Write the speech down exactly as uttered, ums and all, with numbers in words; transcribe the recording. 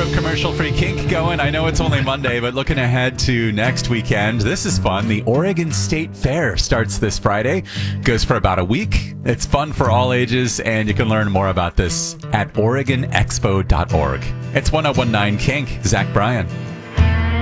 some commercial-free kink going. I know it's only Monday, but looking ahead to next weekend, this is fun. The Oregon State Fair starts this Friday. Goes for about a week. It's fun for all ages, and you can learn more about this at oregon expo dot org. It's one oh one nine Kink. Zach Bryan.